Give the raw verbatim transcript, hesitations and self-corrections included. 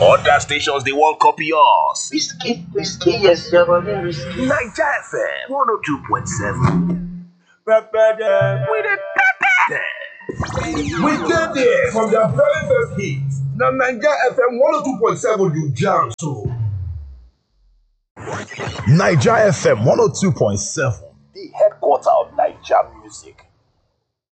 Other stations they won't copy us. Risky, risky, yes, you're very risky. Niger F M one oh two point seven. Pepper them. We the pepper them. We get there from their very first hit. Now Niger F M one oh two point seven you jam so. Niger F M one oh two point seven, the headquarter of Niger music.